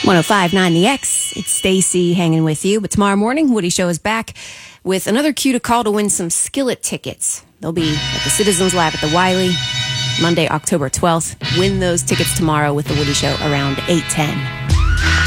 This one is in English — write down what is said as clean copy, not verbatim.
105.9 The X. It's Stacy hanging with you. But tomorrow morning, Woody Show is back with another cue to call to win some Skillet tickets. They'll be at the Citizens Lab at the Wiley, Monday, October 12th. Win those tickets tomorrow with the Woody Show around 8:10.